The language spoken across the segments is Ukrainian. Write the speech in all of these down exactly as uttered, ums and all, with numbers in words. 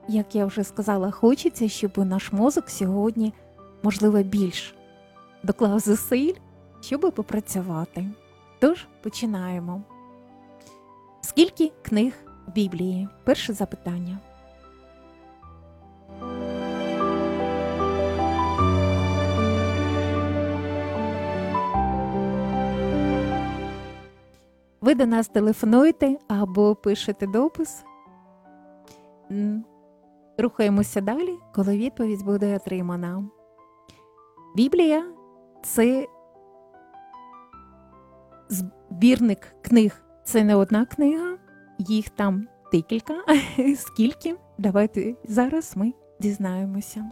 як я вже сказала, хочеться, щоб наш мозок сьогодні, можливо, більш доклав зусиль, щоб попрацювати. Тож, починаємо. Скільки книг в Біблії? Перше запитання. Ви до нас телефонуєте або пишете допис. Рухаємося далі, коли відповідь буде отримана. Біблія – це збірник книг. Це не одна книга, їх там декілька. Скільки? Давайте зараз ми дізнаємося.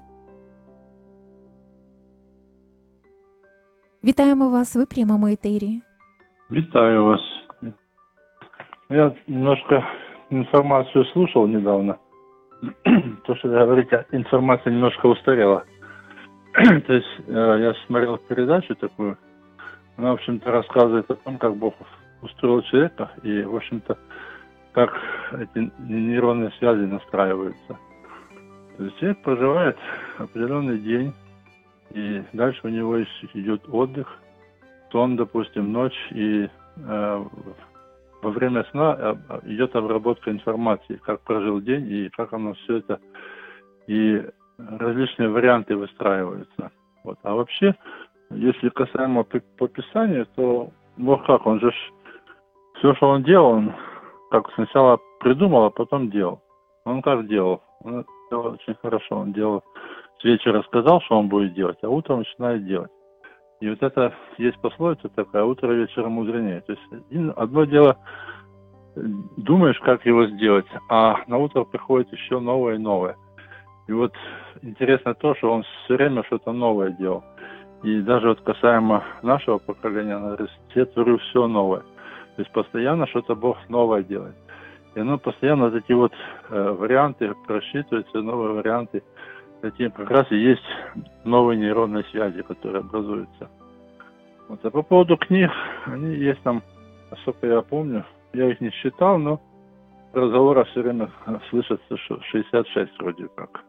Вітаємо вас, ви в прямому етері. Витаю вас. Я немножко информацию слушал недавно. То, что вы говорите, информация немножко устарела. То есть я смотрел передачу такую. Она, в общем-то, рассказывает о том, как Бог устроил человека и, в общем-то, как эти нейронные связи настраиваются. То есть человек проживает определенный день, и дальше у него идет отдых, сон, допустим, ночь, и э, во время сна идет обработка информации, как прожил день и как оно все это, и различные варианты выстраиваются. Вот. А вообще, если касаемо по Писанию, то Бог как, он же все, что он делал, он как сначала придумал, а потом делал. Он как делал? Он делал очень хорошо. Он делал, с вечера сказал, что он будет делать, а утром начинает делать. И вот это есть пословица такая: утро вечером мудренее. То есть одно дело, думаешь, как его сделать, а на утро приходит еще новое и новое. И вот интересно то, что он все время что-то новое делал. И даже вот касаемо нашего поколения, он говорит: я творю все новое. То есть постоянно что-то Бог новое делает. И оно постоянно, вот эти вот э, варианты просчитываются, новые варианты. Такие как раз и есть новые нейронные связи, которые образуются. Вот. А по поводу книг, они есть там, насколько я помню, я их не считал, но в разговорах все время слышится, что шестьдесят шесть вроде как.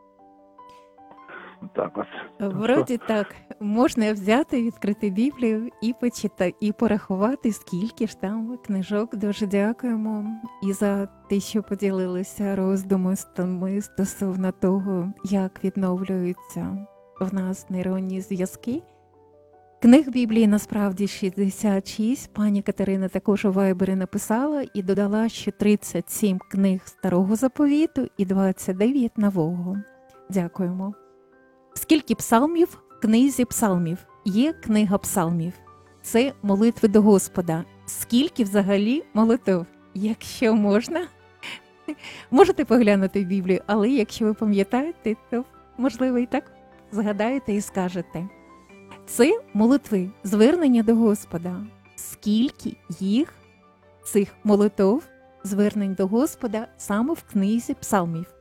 Вот так вот. Вроді так. Можна взяти, відкрити Біблію і почитати, і порахувати, скільки ж там книжок. Дуже дякуємо і за те, що поділилися роздумами стосовно того, як відновлюються в нас нейронні зв'язки. Книг Біблії насправді шістдесят шість. Пані Катерина також у Вайбері написала і додала, що тридцять сім книг Старого Заповіту і двадцять дев'ять Нового. Дякуємо. Скільки псалмів в книзі псалмів? Є книга псалмів. Це молитви до Господа. Скільки взагалі молитв? Якщо можна, можете поглянути в Біблію, але якщо ви пам'ятаєте, то, можливо, і так згадаєте і скажете. Це молитви, звернення до Господа. Скільки їх, цих молитв, звернень до Господа, саме в книзі псалмів?